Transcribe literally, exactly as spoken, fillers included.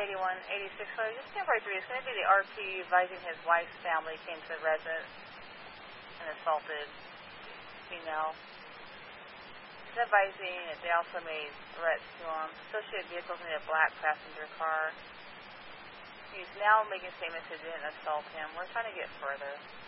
eighty-one eighty-six, so just stand by three. It's going to be the R P advising his wife's family came to the residence and assaulted female. He's advising that they also made threats to him. Associated vehicles in a black passenger car. He's now making statements that didn't assault him. We're trying to get further.